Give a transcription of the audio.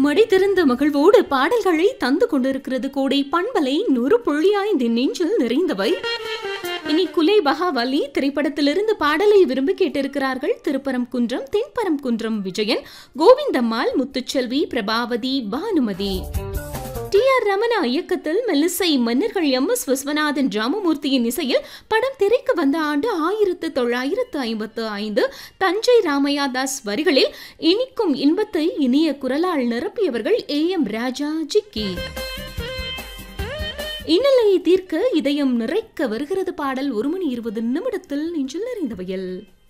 மடி திறந்த மகிழ்வோடு பாடல்களை தந்து கொண்டிருக்கிறது கோடை பண்பலை 100.5 நெஞ்சில் நிறைந்தவை. இனி குலை பகாவலி திரைப்படத்திலிருந்து பாடலை விரும்பி கேட்டிருக்கிறார்கள் திருப்பரங்குன்றம் தென்பரங்குன்றம் விஜயன், கோவிந்தம்மாள், முத்துச்செல்வி, பிரபாவதி, பானுமதி. டி.ஆர். ரமணா இயக்கத்தில் மெல்லிசை மன்னர்கள் MS விஸ்வநாதன், ராமமூர்த்தியின் இசையில் படம் திரைக்கு வந்த ஆண்டு 1955. தஞ்சை ராமையாதாஸ் வரிகளில் இனிக்கும் இன்பத்தை இனிய குரலால் நிரப்பியவர்கள் AM ராஜா ஜிக்கி. இன்னலையை தீர்க்க இதயம் நிறைக்க வருகிறது பாடல் 1 மணி 20 நிமிடத்தில் நெஞ்சில் நிறைந்தவையில்.